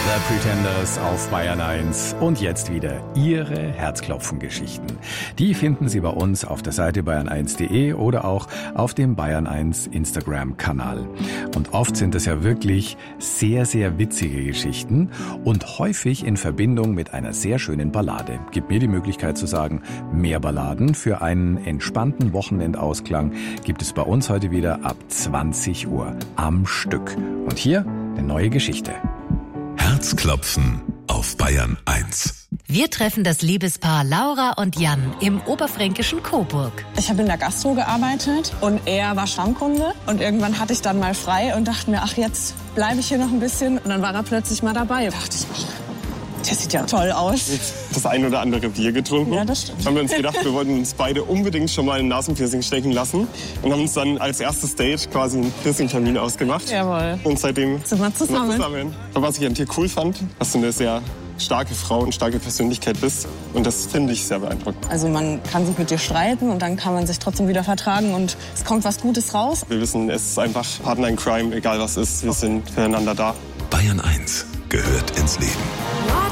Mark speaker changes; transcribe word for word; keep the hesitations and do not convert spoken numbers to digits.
Speaker 1: The Pretenders auf Bayern eins. Und jetzt wieder Ihre Herzklopfen-Geschichten. Die finden Sie bei uns auf der Seite bayern eins punkt de oder auch auf dem Bayern eins Instagram-Kanal. Und oft sind es ja wirklich sehr, sehr witzige Geschichten und häufig in Verbindung mit einer sehr schönen Ballade. Gibt mir die Möglichkeit zu sagen, mehr Balladen für einen entspannten Wochenendausklang gibt es bei uns heute wieder ab zwanzig Uhr am Stück. Und hier eine neue Geschichte.
Speaker 2: Herzklopfen auf Bayern eins.
Speaker 3: Wir treffen das Liebespaar Laura und Jan im oberfränkischen Coburg.
Speaker 4: Ich habe in der Gastro gearbeitet und er war Stammkunde. Und irgendwann hatte ich dann mal frei und dachte mir, ach, jetzt bleibe ich hier noch ein bisschen. Und dann war er plötzlich mal dabei. Da dachte ich, ach, der sieht ja toll aus.
Speaker 5: Das ein oder andere Bier getrunken.
Speaker 4: Ja, das stimmt.
Speaker 5: Haben wir uns gedacht, wir wollten uns beide unbedingt schon mal ein Nasenpiercing stechen lassen. Und haben uns dann als erstes Date quasi einen Piercing-Termin ausgemacht.
Speaker 4: Jawohl.
Speaker 5: Und seitdem
Speaker 4: sind wir zusammen.
Speaker 5: Sind wir zusammen. Aber was ich an dir cool fand, dass du eine sehr starke Frau und starke Persönlichkeit bist. Und das finde ich sehr beeindruckend.
Speaker 4: Also man kann sich mit dir streiten und dann kann man sich trotzdem wieder vertragen und es kommt was Gutes raus.
Speaker 5: Wir wissen, es ist einfach Partner in Crime, egal was ist. Wir sind füreinander da.
Speaker 2: Bayern eins gehört ins Leben.